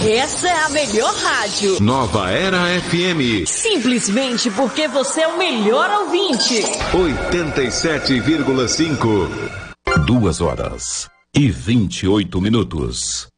Essa é a melhor rádio. Nova Era FM. Simplesmente porque você é o melhor ouvinte. 87,5. 2h28.